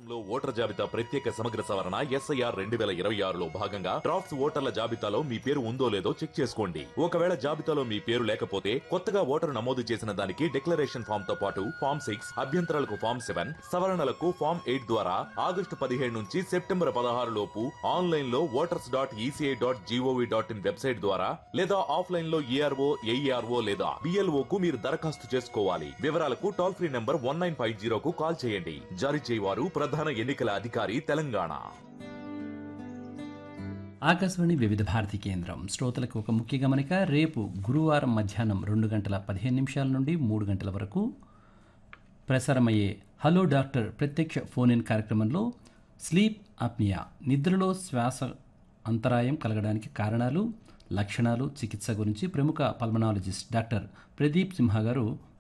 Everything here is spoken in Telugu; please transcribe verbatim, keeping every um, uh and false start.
రాష్ట్రంలో ఓటర్ జాబితా ప్రత్యేక సమగ్ర సవరణ ఎస్ఐఆర్ రెండు వేల ఇరవై ఆరులో భాగంగా డ్రాఫ్ట్స్ ఓటర్ల జాబితాలో మీ పేరు ఉందో లేదో చెక్ చేసుకోండి. ఒకవేళ జాబితాలో మీ పేరు లేకపోతే కొత్తగా ఓటరు నమోదు చేసిన దానికి డిక్లరేషన్ ఫామ్ తో పాటు ఫామ్ సిక్స్ అభ్యంతరాలకు ఫామ్ సెవెన్ సవరణలకు ఫామ్ ఎయిట్ ద్వారా ఆగస్టు పదిహేడు నుంచి సెప్టెంబర్ పదహారు లోపు ఆన్లైన్ లో voters dot ECI dot GOV dot in website ద్వారా లేదా ఆఫ్లైన్ లో ఏఆర్ఓ ఏఈఆర్ఓ లేదా బిఎల్ఓ కు మీరు దరఖాస్తు చేసుకోవాలి. వివరాలకు toll free number one nine five జీరోకు call చేయండి. జారీ చేయవారు ప్రధాన ఎన్నికల అధికారి తెలంగాణ. ఆకాశవాణి వివిధ భారతి కేంద్రం శ్రోతలకు ఒక ముఖ్య గమనిక. రేపు గురువారం మధ్యాహ్నం రెండు గంటల పదిహేను నిమిషాల నుండి మూడు గంటల వరకు ప్రసారమయ్యే హలో డాక్టర్ ప్రత్యక్ష ఫోన్ ఇన్ కార్యక్రమంలో స్లీప్ అప్నియా, నిద్రలో శ్వాస అంతరాయం కలగడానికి కారణాలు, లక్షణాలు, చికిత్స గురించి ప్రముఖ పల్మనాలజిస్ట్ డాక్టర్ ప్రదీప్ సింహ గారు